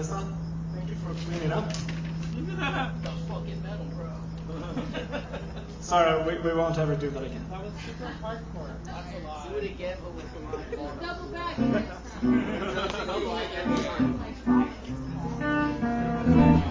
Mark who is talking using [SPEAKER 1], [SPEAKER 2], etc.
[SPEAKER 1] Melissa. Thank you for cleaning up.
[SPEAKER 2] That was fucking metal, bro.
[SPEAKER 1] Sorry, we won't ever do that again.
[SPEAKER 3] That was super hardcore.
[SPEAKER 2] That's a lie. Do it again, but with the line.
[SPEAKER 4] Double back next time.
[SPEAKER 2] Double back every time.